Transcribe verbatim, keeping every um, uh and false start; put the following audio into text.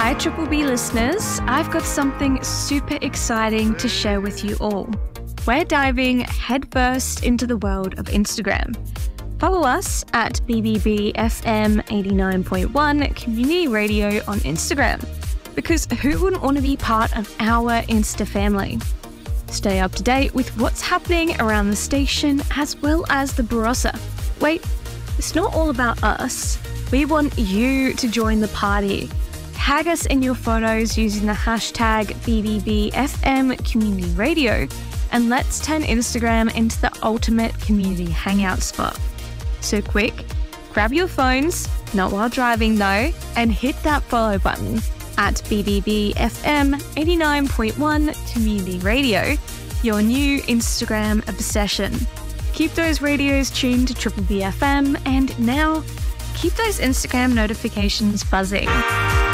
Hi, Triple B listeners. I've got something super exciting to share with you all. We're diving headfirst into the world of Instagram. Follow us at B B B F M eighty-nine point one Community Radio on Instagram, because who wouldn't want to be part of our Insta family? Stay up to date with what's happening around the station as well as the Barossa. Wait, it's not all about us. We want you to join the party. Tag us in your photos using the hashtag B B B F M Community Radio, and let's turn Instagram into the ultimate community hangout spot. So quick, grab your phones, not while driving though, and hit that follow button at B B B F M eighty-nine point one Community Radio, your new Instagram obsession. Keep those radios tuned to Triple B F M, and now keep those Instagram notifications buzzing.